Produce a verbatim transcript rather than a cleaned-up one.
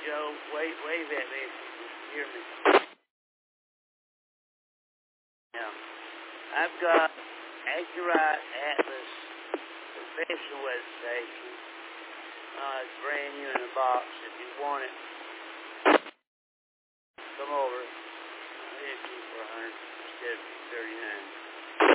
Joe. Wave, wave at me if you can hear me. Now, I've got Accurite Atlas Professional Web Station. Uh, it's brand new in a box. If you want it,